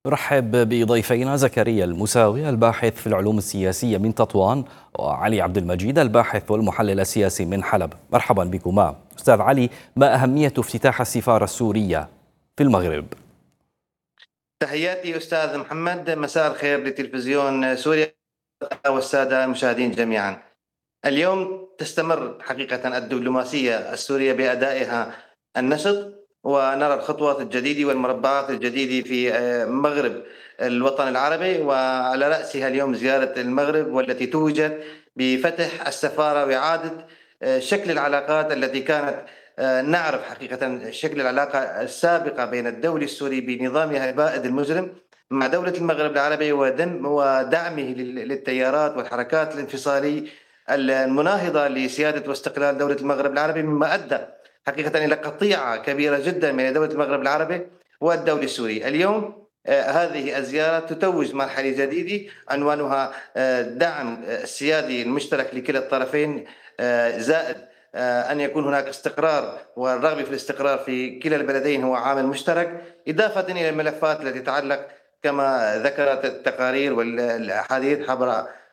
نرحب بضيفينا زكريا المساوي الباحث في العلوم السياسية من تطوان، وعلي عبد المجيد الباحث والمحلل السياسي من حلب. مرحبا بكما. أستاذ علي، ما أهمية افتتاح السفارة السورية في المغرب؟ تحياتي أستاذ محمد، مساء الخير لتلفزيون سوريا والسادة المشاهدين جميعا. اليوم تستمر حقيقة الدبلوماسية السورية بأدائها النشط، ونرى الخطوات الجديدة والمربعات الجديدة في مغرب الوطن العربي، وعلى رأسها اليوم زيارة المغرب والتي توجت بفتح السفارة وإعادة شكل العلاقات التي كانت نعرف حقيقة شكل العلاقة السابقة بين الدولة السوري بنظامها البائد المجرم مع دولة المغرب العربي، ودعمه للتيارات والحركات الانفصالية المناهضة لسيادة واستقلال دولة المغرب العربي، مما أدى حقيقة إلى قطيعة كبيرة جدا بين دولة المغرب العربي والدولة السورية. اليوم هذه الزيارة تتوج مرحلة جديدة عنوانها دعم السيادي المشترك لكلا الطرفين، زائد أن يكون هناك استقرار، والرغبة في الاستقرار في كلا البلدين هو عامل مشترك، إضافة إلى الملفات التي تتعلق كما ذكرت التقارير والأحاديث عبر